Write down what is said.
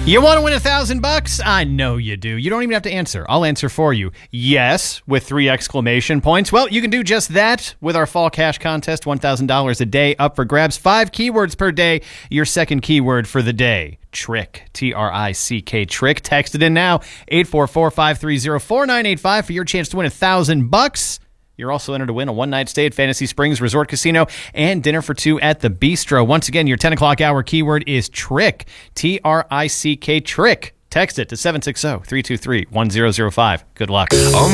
You want to win $1,000? I know you do. You don't even have to answer. I'll answer for you. Yes, with 3 exclamation points. Well, you can do just that with our fall cash contest. $1,000 a day up for grabs. 5 keywords per day. Your second keyword for the day. Trick. T-R-I-C-K. Trick. Text it in now. 844-530-4985 for your chance to win $1,000. You're also entered to win a one-night stay at Fantasy Springs Resort Casino and dinner for 2 at the Bistro. Once again, your 10 o'clock hour keyword is trick. T-R-I-C-K. Trick. Text it to 760-323-1005. Good luck.